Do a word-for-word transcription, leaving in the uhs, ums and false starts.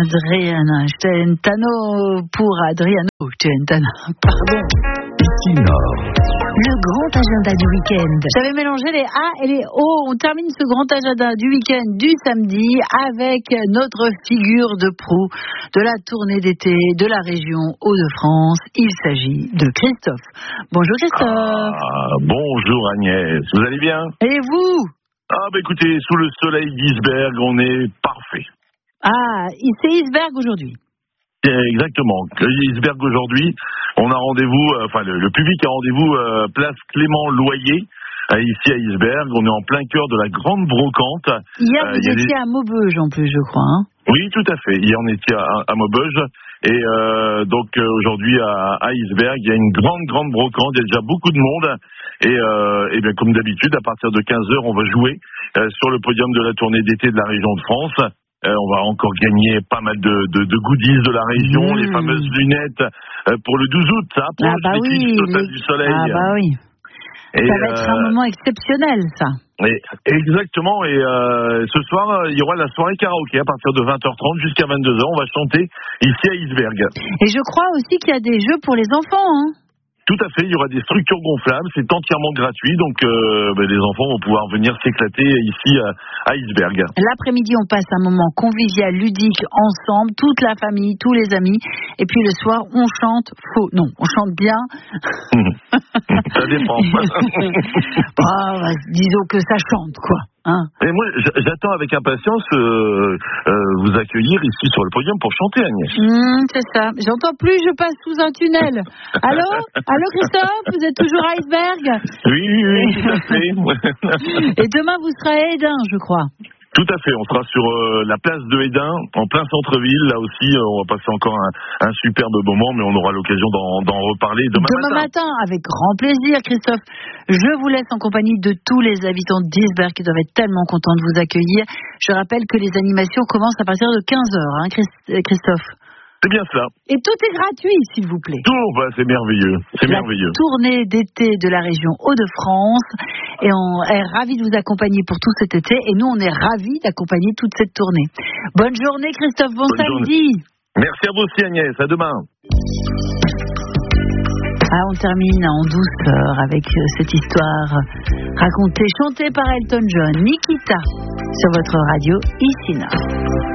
Adriana Celentano pour Adriano Celentano. Pardon. Ici Nord. Le grand agenda du week-end. J'avais mélangé les A et les O. On termine ce grand agenda du week-end du samedi avec notre figure de proue de la tournée d'été de la région Hauts-de-France. Il s'agit de Christophe. Bonjour Christophe. Ah, bonjour Agnès. Vous allez bien? Et vous? Ah bah écoutez, sous le soleil d'Isberg, on est parfait. Ah, c'est Isberg aujourd'hui. Exactement. Isberg aujourd'hui, on a rendez-vous, euh, enfin le, le public a rendez-vous euh, place Clément Loyer, euh, ici à Isberg. On est en plein cœur de la grande brocante. Hier, euh, vous étiez des... à Maubeuge en plus, je crois. Hein. Oui, tout à fait. Hier, on était à, à Maubeuge. Et euh, donc euh, aujourd'hui à, à Isberg, il y a une grande, grande brocante. Il y a déjà beaucoup de monde. Et, euh, et bien comme d'habitude, à partir de quinze heures, on va jouer euh, sur le podium de la tournée d'été de la région de France. Euh, on va encore gagner pas mal de, de, de goodies de la région, mmh. les fameuses lunettes euh, pour le douze août, ça, pour ah bah le oui, total les... du soleil. Ah bah oui. Et ça va être euh... un moment exceptionnel, ça. Et, exactement. Et euh, ce soir, il y aura la soirée karaoké à partir de vingt heures trente jusqu'à vingt-deux heures. On va chanter ici à Isberg. Et je crois aussi qu'il y a des jeux pour les enfants, hein. Tout à fait, il y aura des structures gonflables, c'est entièrement gratuit, donc euh, ben, les enfants vont pouvoir venir s'éclater ici à, à Isberg. L'après-midi, on passe un moment convivial, ludique, ensemble, toute la famille, tous les amis, et puis le soir, on chante faux. Non, on chante bien. Ça dépend. Oh, bah, disons que ça chante, quoi. Hein. Et moi, j'attends avec impatience euh, euh, vous accueillir ici sur le podium pour chanter, Agnès. Mmh, c'est ça. J'entends plus, je passe sous un tunnel. Allô Allô Christophe, vous êtes toujours à Isberg? Oui, oui, oui, tout à fait. Et demain, vous serez à Hédin, je crois. Tout à fait, on sera sur euh, la place de Hédin, en plein centre-ville. Là aussi, euh, on va passer encore un, un superbe moment, mais on aura l'occasion d'en, d'en reparler demain, demain matin. Demain matin, avec grand plaisir, Christophe. Je vous laisse en compagnie de tous les habitants d'Isberg qui doivent être tellement contents de vous accueillir. Je rappelle que les animations commencent à partir de quinze heures, hein, Christophe. C'est bien cela. Et tout est gratuit, s'il vous plaît. Tout, bah, c'est merveilleux. C'est la merveilleux. Tournée d'été de la région Hauts-de-France. Et on est ravis de vous accompagner pour tout cet été. Et nous, on est ravis d'accompagner toute cette tournée. Bonne journée, Christophe. Bon Bonne samedi. Journée. Merci à vous aussi, Agnès. À demain. Ah, on termine en douceur avec cette histoire racontée, chantée par Elton John, Nikita, sur votre radio ici Nord.